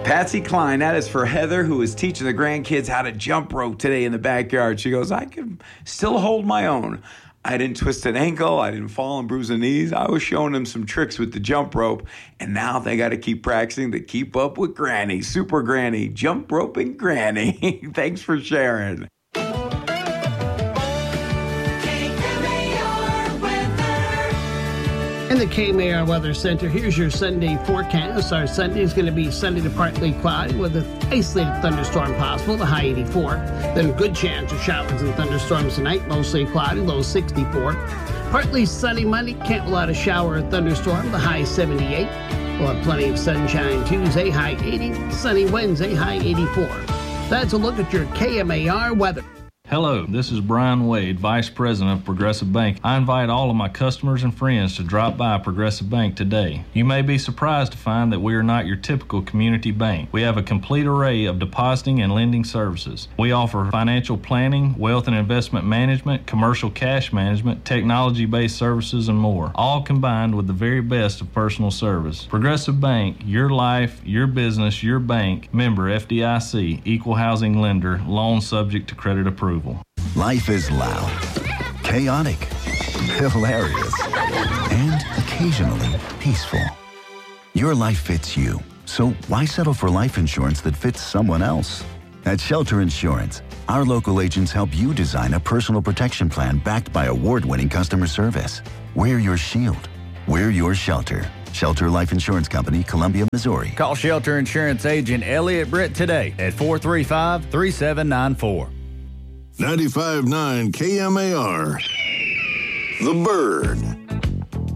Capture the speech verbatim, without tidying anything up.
Patsy Cline, that is for Heather, who is teaching the grandkids how to jump rope today in the backyard. She goes, I can still hold my own. I didn't twist an ankle. I didn't fall and bruise the knees. I was showing them some tricks with the jump rope, and now they got to keep practicing to keep up with Granny, Super Granny, jump roping Granny. Thanks for sharing. In the K M A R Weather Center, here's your Sunday forecast. Our Sunday is going to be sunny to partly cloudy with an isolated thunderstorm possible, the high eighty-four. Then a good chance of showers and thunderstorms tonight, mostly cloudy, low sixty-four. Partly sunny Monday, can't rule out a shower or thunderstorm, the high seventy-eight. We'll have plenty of sunshine Tuesday, high eighty. Sunny Wednesday, high eighty-four. That's a look at your K M A R weather. Hello, this is Brian Wade, Vice President of Progressive Bank. I invite all of my customers and friends to drop by Progressive Bank today. You may be surprised to find that we are not your typical community bank. We have a complete array of depositing and lending services. We offer financial planning, wealth and investment management, commercial cash management, technology-based services, and more, all combined with the very best of personal service. Progressive Bank, your life, your business, your bank, member F D I C, equal housing lender, loan subject to credit approval. Life is loud, chaotic, hilarious, and occasionally peaceful. Your life fits you, so why settle for life insurance that fits someone else? At Shelter Insurance, our local agents help you design a personal protection plan backed by award-winning customer service. We're your shield. We're your shelter. Shelter Life Insurance Company, Columbia, Missouri. Call Shelter Insurance agent Elliot Britt today at four three five, three seven nine four. ninety-five point nine K M A R. The Bird.